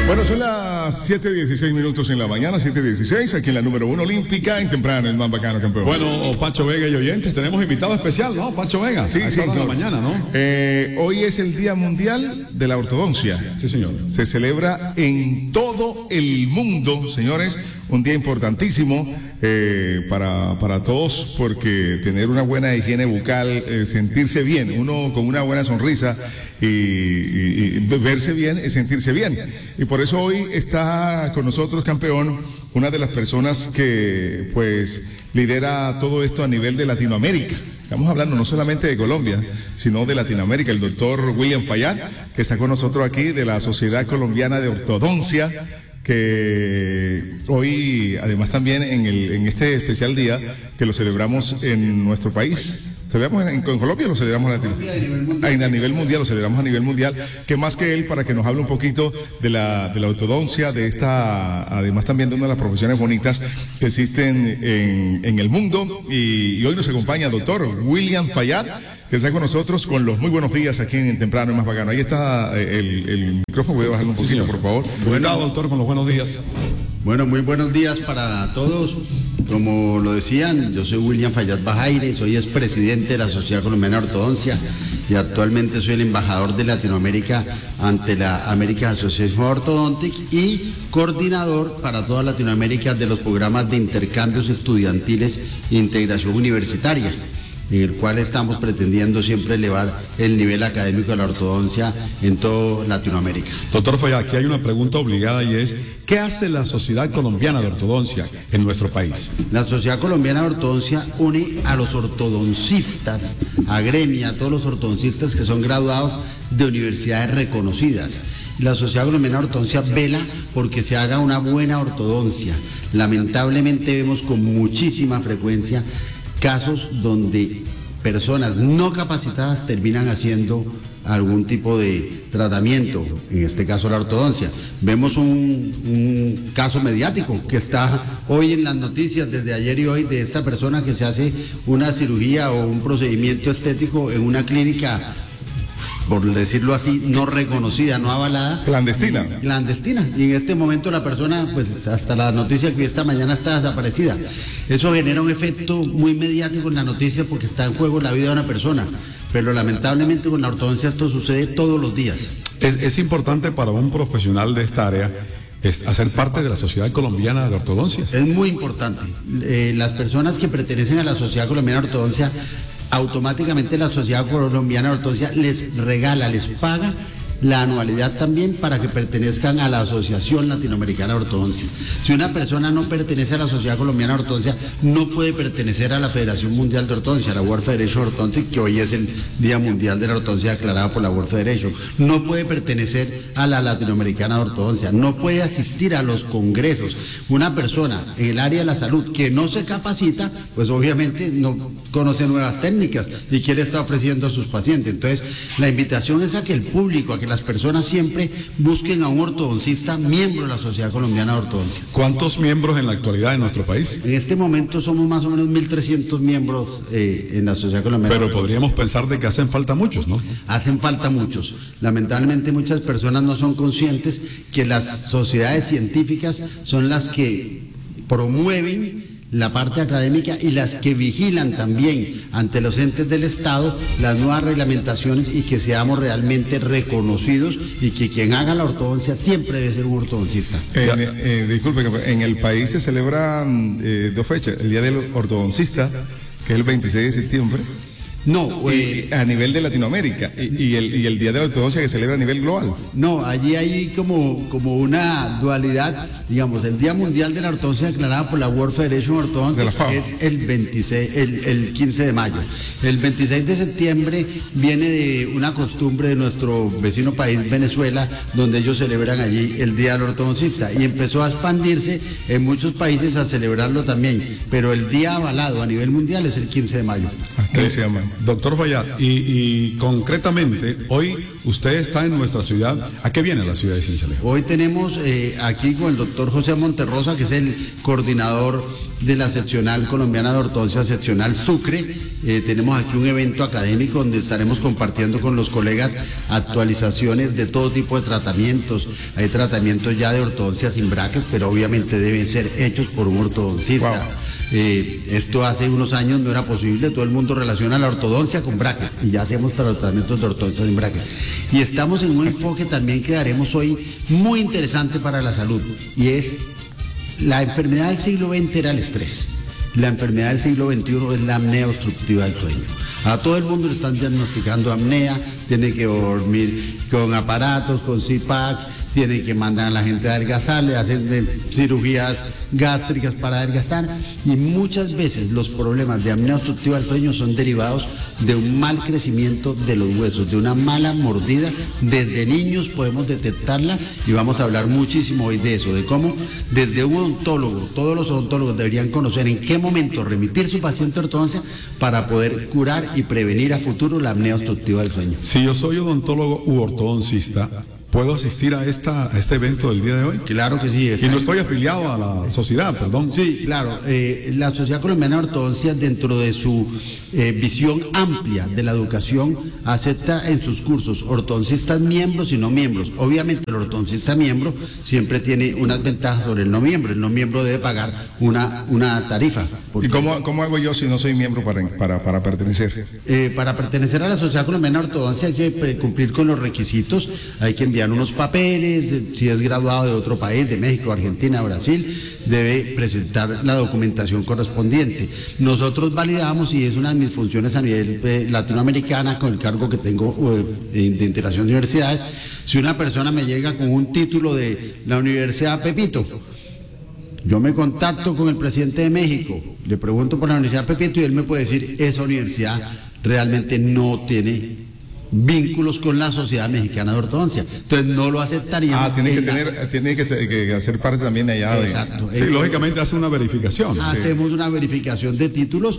Bueno, son las 7:16 en la mañana, 7:16, aquí en la número 1 olímpica, en temprano, el más bacano, campeón. Bueno, Pancho Vega y oyentes, tenemos invitado especial, ¿no? Pancho Vega, sí, sí, de la mañana, ¿no? Hoy es el Día Mundial de la Ortodoncia. Sí, señor. Se celebra en todo el mundo, señores, un día importantísimo para todos, porque tener una buena higiene bucal, sentirse bien, uno con una buena sonrisa y verse bien es sentirse bien. Y por eso hoy está con nosotros, campeón, una de las personas que pues lidera todo esto a nivel de Latinoamérica. Estamos hablando no solamente de Colombia, sino de Latinoamérica, el doctor William Fayad, que está con nosotros aquí de la Sociedad Colombiana de Ortodoncia, que hoy, además también en este especial día, que lo celebramos en nuestro país. ¿Celebramos en Colombia o lo celebramos a nivel mundial? Lo celebramos a nivel mundial. ¿Qué más que él para que nos hable un poquito de la ortodoncia, de esta, además también de una de las profesiones bonitas que existen en el mundo? Y hoy nos acompaña el doctor William Fayad, que está con nosotros con los muy buenos días aquí en Temprano y Más Bacano. Ahí está el micrófono, voy a bajarlo un poquito, por favor. Bueno, doctor, con los buenos días. Bueno, muy buenos días para todos. Como lo decían, yo soy William Fayad Bajaire, soy expresidente de la Sociedad Colombiana de Ortodoncia y actualmente soy el embajador de Latinoamérica ante la American Association of Orthodontics y coordinador para toda Latinoamérica de los programas de intercambios estudiantiles e integración universitaria, en el cual estamos pretendiendo siempre elevar el nivel académico de la ortodoncia en toda Latinoamérica. Doctor Fayad, aquí hay una pregunta obligada y es, ¿qué hace la Sociedad Colombiana de Ortodoncia en nuestro país? La Sociedad Colombiana de Ortodoncia une a los ortodoncistas, agremia a todos los ortodoncistas que son graduados de universidades reconocidas. La Sociedad Colombiana de Ortodoncia vela porque se haga una buena ortodoncia. Lamentablemente vemos con muchísima frecuencia casos donde personas no capacitadas terminan haciendo algún tipo de tratamiento, en este caso la ortodoncia. Vemos un caso mediático que está hoy en las noticias desde ayer y hoy de esta persona que se hace una cirugía o un procedimiento estético en una clínica, por decirlo así, no reconocida, no avalada. Clandestina. Clandestina. Y en este momento la persona, pues hasta la noticia que esta mañana está desaparecida. Eso genera un efecto muy mediático en la noticia porque está en juego la vida de una persona. Pero lamentablemente con la ortodoncia esto sucede todos los días. Es importante para un profesional de esta área hacer parte de la Sociedad Colombiana de Ortodoncia. Es muy importante. Las personas que pertenecen a la Sociedad Colombiana de Ortodoncia, automáticamente la Sociedad Colombiana de Ortodoncia les regala, les paga la anualidad también para que pertenezcan a la Asociación Latinoamericana de Ortodoncia. Si una persona no pertenece a la Sociedad Colombiana de Ortodoncia, no puede pertenecer a la Federación Mundial de Ortodoncia, la World Federation of Orthodontics, que hoy es el Día Mundial de la Ortodoncia declarada por la World Federation. No puede pertenecer a la Latinoamericana de Ortodoncia, no puede asistir a los congresos. Una persona en el área de la salud que no se capacita, pues obviamente no conoce nuevas técnicas y quiere estar ofreciendo a sus pacientes. Entonces, la invitación es a que el público, a que las personas siempre busquen a un ortodoncista miembro de la Sociedad Colombiana de Ortodoncia. ¿Cuántos miembros en la actualidad en nuestro país? En este momento somos más o menos 1.300 miembros en la Sociedad Colombiana de Ortodoncia. Pero podríamos pensar de que hacen falta muchos, ¿no? Hacen falta muchos. Lamentablemente muchas personas no son conscientes que las sociedades científicas son las que promueven la parte académica y las que vigilan también ante los entes del Estado las nuevas reglamentaciones y que seamos realmente reconocidos y que quien haga la ortodoncia siempre debe ser un ortodoncista. Disculpen, en el país se celebran dos fechas, el Día del Ortodoncista, que es el 26 de septiembre, No, a nivel de Latinoamérica y el Día de la Ortodoncia que se celebra a nivel global. No, allí hay como una dualidad, digamos, el Día Mundial de la Ortodoncia declarada por la World Federation of Orthodontics es el 15 de mayo. El 26 de septiembre viene de una costumbre de nuestro vecino país, Venezuela, donde ellos celebran allí el Día del Ortodoncista y empezó a expandirse en muchos países a celebrarlo también, pero el día avalado a nivel mundial es el 15 de mayo. ¿Qué se llama? Doctor Fayad, y concretamente, hoy usted está en nuestra ciudad. ¿A qué viene la ciudad de Sincelejo? Hoy tenemos aquí con el doctor José Monterrosa, que es el coordinador de la seccional colombiana de ortodoncia, seccional Sucre. Tenemos aquí un evento académico donde estaremos compartiendo con los colegas actualizaciones de todo tipo de tratamientos. Hay tratamientos ya de ortodoncia sin brackets, pero obviamente deben ser hechos por un ortodoncista. Wow. Esto hace unos años no era posible, todo el mundo relaciona la ortodoncia con brackets y ya hacemos tratamientos de ortodoncia sin brackets. Y estamos en un enfoque también que daremos hoy muy interesante para la salud, y es la enfermedad del siglo XX era el estrés. La enfermedad del siglo XXI es la apnea obstructiva del sueño. A todo el mundo le están diagnosticando apnea, tiene que dormir con aparatos, con CPAP, tiene que mandar a la gente a adelgazar, le hacen cirugías gástricas para adelgazar, y muchas veces los problemas de apnea obstructiva del sueño son derivados de un mal crecimiento de los huesos, de una mala mordida. Desde niños podemos detectarla, y vamos a hablar muchísimo hoy de eso, de cómo desde un odontólogo, todos los odontólogos deberían conocer en qué momento remitir su paciente a ortodoncia para poder curar y prevenir a futuro la apnea obstructiva del sueño. Si yo soy odontólogo u ortodoncista, ¿puedo asistir a este evento del día de hoy? Claro que sí. Y no estoy afiliado a la sociedad, perdón. Sí, claro. La Sociedad Colombiana de Ortodoncia, dentro de su visión amplia de la educación, acepta en sus cursos ortodoncistas miembros y no miembros. Obviamente el ortodoncista miembro siempre tiene unas ventajas sobre el no miembro. El no miembro debe pagar una tarifa. ¿Y cómo hago yo si no soy miembro para pertenecer? Para pertenecer a la Sociedad Colombiana de Ortodoncia hay que cumplir con los requisitos, hay que enviar unos papeles, si es graduado de otro país, de México, Argentina, Brasil, debe presentar la documentación correspondiente. Nosotros validamos, y es una de mis funciones a nivel latinoamericana, con el cargo que tengo de integración de universidades, si una persona me llega con un título de la Universidad Pepito, yo me contacto con el presidente de México, le pregunto por la Universidad Pepito y él me puede decir, esa universidad realmente no tiene vínculos con la Sociedad Mexicana de Ortodoncia, entonces no lo aceptaríamos. Tiene que hacer parte también allá de... Exacto. Sí, lógicamente hace una verificación. Hacemos una verificación de títulos.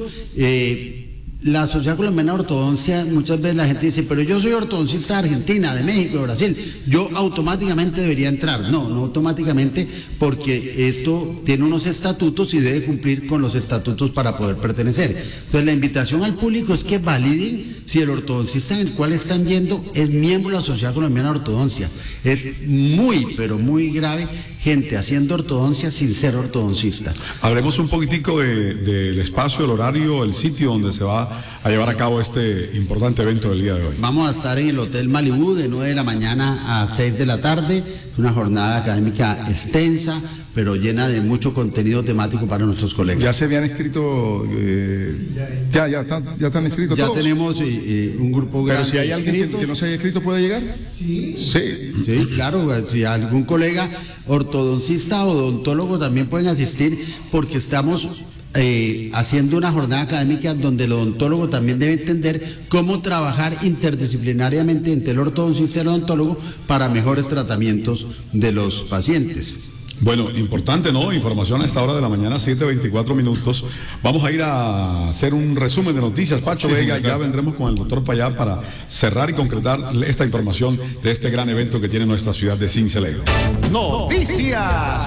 La Sociedad Colombiana de Ortodoncia, muchas veces la gente dice, pero yo soy ortodoncista de Argentina, de México, de Brasil, yo automáticamente debería entrar. No automáticamente, porque esto tiene unos estatutos y debe cumplir con los estatutos para poder pertenecer. Entonces la invitación al público es que validen si el ortodoncista en el cual están yendo es miembro de la Sociedad Colombiana de Ortodoncia. Es muy, pero muy grave gente haciendo ortodoncia sin ser ortodoncista. Hablemos un poquitico del espacio, el horario, el sitio donde se va a llevar a cabo este importante evento del día de hoy. Vamos a estar en el Hotel Malibú de 9 de la mañana a 6 de la tarde. Es una jornada académica extensa, pero llena de mucho contenido temático para nuestros colegas. ¿Ya se habían inscrito? ¿Ya están inscritos ya todos? Ya tenemos un grupo grande. Pero si hay alguien que no se haya inscrito, ¿puede llegar? Sí, claro. Si algún colega ortodoncista o odontólogo también pueden asistir, porque estamos haciendo una jornada académica donde el odontólogo también debe entender cómo trabajar interdisciplinariamente entre el ortodoncista y el odontólogo para mejores tratamientos de los pacientes. Bueno, importante, ¿no? Información a esta hora de la mañana, 7:24 minutos. Vamos a ir a hacer un resumen de noticias. Pacho Vega, ya vendremos con el doctor Payá para cerrar y concretar esta información de este gran evento que tiene nuestra ciudad de Sincelejo. Noticias.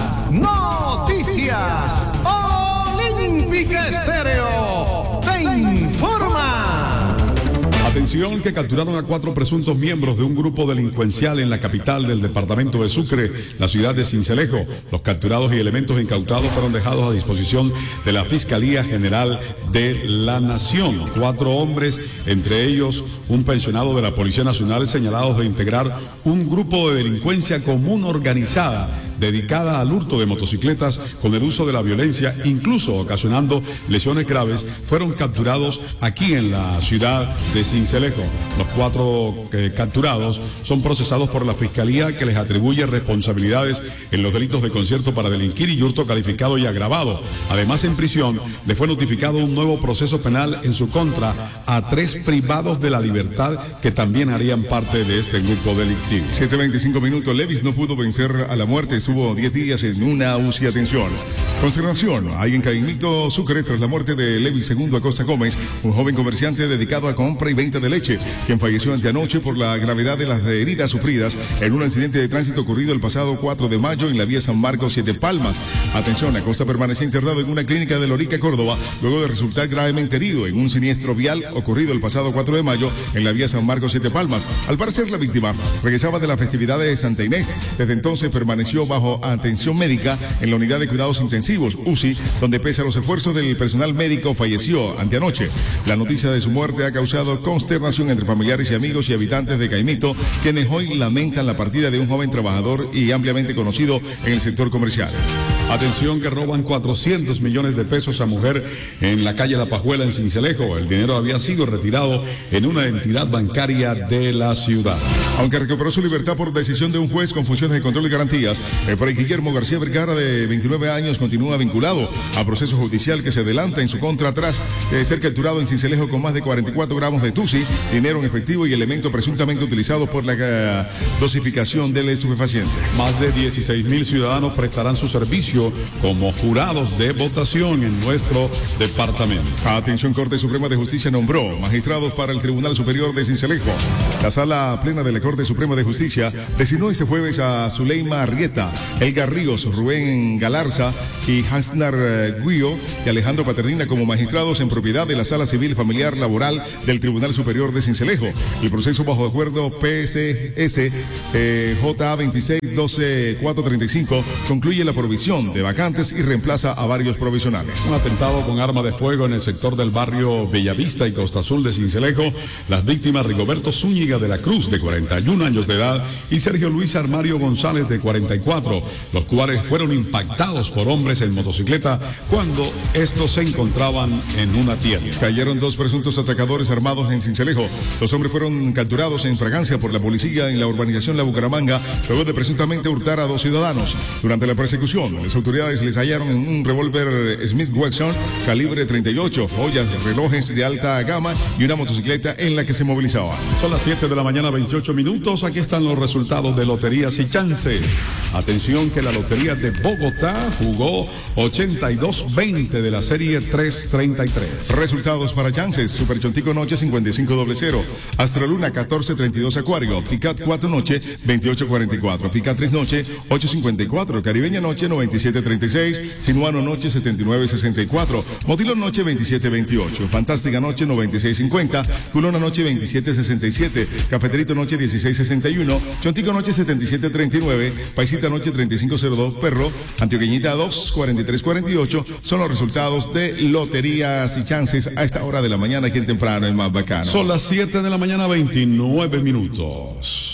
Olímpica Estéreo te informa. Atención, que capturaron a 4 presuntos miembros de un grupo delincuencial en la capital del departamento de Sucre, la ciudad de Sincelejo. Los capturados y elementos incautados fueron dejados a disposición de la Fiscalía General de la Nación. 4 hombres, entre ellos un pensionado de la Policía Nacional, señalados de integrar un grupo de delincuencia común organizada dedicada al hurto de motocicletas con el uso de la violencia, incluso ocasionando lesiones graves, fueron capturados aquí en la ciudad de Sincelejo. Cincelejo. Los 4 capturados son procesados por la Fiscalía, que les atribuye responsabilidades en los delitos de concierto para delinquir y hurto calificado y agravado. Además, en prisión le fue notificado un nuevo proceso penal en su contra a 3 privados de la libertad que también harían parte de este grupo delictivo. 7:25 minutos. Levis no pudo vencer a la muerte. Estuvo 10 días en una UCI. Atención. Consternación hay en Caimito, Sucre, tras la muerte de Levis II Acosta Gómez, un joven comerciante dedicado a compra y venta de leche, quien falleció anteanoche por la gravedad de las heridas sufridas en un accidente de tránsito ocurrido el pasado 4 de mayo en la vía San Marcos 7 Palmas. Atención, Acosta permaneció internado en una clínica de Lorica, Córdoba, luego de resultar gravemente herido en un siniestro vial ocurrido el pasado 4 de mayo en la vía San Marcos 7 Palmas. Al parecer, la víctima regresaba de la festividad de Santa Inés. Desde entonces permaneció bajo atención médica en la unidad de cuidados intensivos, UCI, donde pese a los esfuerzos del personal médico falleció anteanoche. La noticia de su muerte ha causado consternación entre familiares y amigos y habitantes de Caimito, quienes hoy lamentan la partida de un joven trabajador y ampliamente conocido en el sector comercial. Atención, que roban 400 millones de pesos a mujer en la calle La Pajuela en Cincelejo. El dinero había sido retirado en una entidad bancaria de la ciudad. Aunque recuperó su libertad por decisión de un juez con funciones de control y garantías, el fray Guillermo García Vergara, de 29 años, continúa vinculado a proceso judicial que se adelanta en su contra tras ser capturado en Cincelejo con más de 44 gramos de tusi, dinero en efectivo y elementos presuntamente utilizados por la dosificación del estupefaciente. Más de 16.000 ciudadanos prestarán su servicio como jurados de votación en nuestro departamento. Atención, Corte Suprema de Justicia nombró magistrados para el Tribunal Superior de Cincelejo. La Sala Plena de la Corte Suprema de Justicia designó este jueves a Zuleima Arrieta, Elga Ríos, Rubén Galarza y Hasnar Guío y Alejandro Paternina como magistrados en propiedad de la Sala Civil Familiar Laboral del Tribunal Superior de Cincelejo. El proceso bajo acuerdo PSS JA 26-12-435 concluye la provisión de vacantes y reemplaza a varios provisionales. Un atentado con arma de fuego en el sector del barrio Bellavista y Costa Azul de Cincelejo. Las víctimas: Rigoberto Zúñiga de la Cruz, de 41 años de edad, y Sergio Luis Armario González, de 44, los cuales fueron impactados por hombres en motocicleta cuando estos se encontraban en una tienda. Cayeron 2 presuntos atacadores armados en Cincelejo. Los hombres fueron capturados en fragancia por la policía en la urbanización La Bucaramanga, luego de presuntamente hurtar a 2 ciudadanos. Durante la persecución, las autoridades les hallaron en un revólver Smith Wesson calibre 38, joyas, relojes de alta gama y una motocicleta en la que se movilizaban. Son las 7 de la mañana, 28 minutos. Aquí están los resultados de Loterías y Chance. Atención, que la Lotería de Bogotá jugó 82-20 de la serie 333. Resultados para Chances: Super Chontico Noche 5500, Astraluna 1432 Acuario, Picat 4 Noche 2844, Picat 3 Noche 854, Caribeña Noche 9736, Sinuano Noche 7964, Motilón Noche 2728, Fantástica Noche 9650, Culona Noche 2767, Cafeterito Noche 1661, Chontico Noche 7739, Paisita Noche 3502, Perro, Antioqueñita 2 4348. Son los resultados de Loterías y Chances a esta hora de la mañana, aquí en Temprano, el más bacano. Son las 7 de la mañana, 29 minutos.